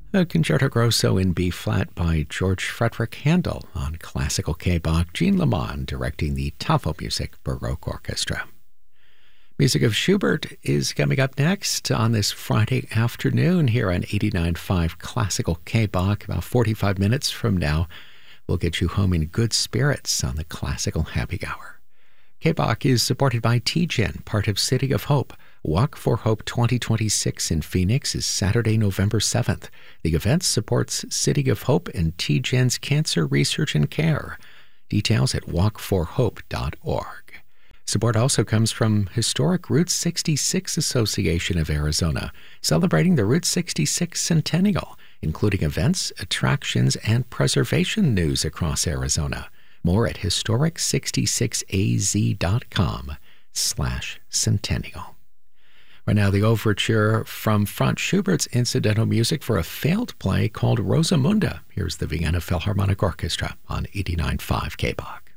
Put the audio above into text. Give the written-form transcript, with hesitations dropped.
A Concerto Grosso in B-flat by George Frederick Handel on classical K-Bach, Jean Lamond directing the Tafelmusik Baroque Orchestra. Music of Schubert is coming up next on this Friday afternoon here on 89.5 Classical K-Bach. About 45 minutes from now, we'll get you home in good spirits on the Classical Happy Hour. K-Bach is supported by TGen, part of City of Hope. Walk for Hope 2026 in Phoenix is Saturday, November 7th. The event supports City of Hope and TGen's Cancer Research and Care. Details at walkforhope.org. Support also comes from Historic Route 66 Association of Arizona, celebrating the Route 66 centennial, including events, attractions, and preservation news across Arizona. More at historic66az.com/centennial. Right now, the overture from Franz Schubert's incidental music for a failed play called Rosamunda. Here's the Vienna Philharmonic Orchestra on 89.5 K-Bach.